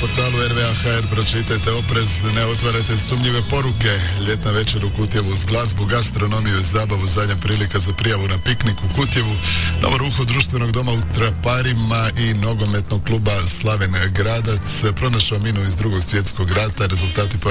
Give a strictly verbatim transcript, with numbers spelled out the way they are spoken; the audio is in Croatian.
portalu R V A H R pročitajte oprez, ne otvarajte sumnjive poruke. Ljetna večer u Kutjevu uz glazbu, gastronomiju i zabavu, zadnja prilika za prijavu na piknik u Kutjevu, novo ruho društvenog doma u Traparima i nogometnog kluba Slaven Gradac. Pronašao minu iz drugog svjetskog rata, rezultati po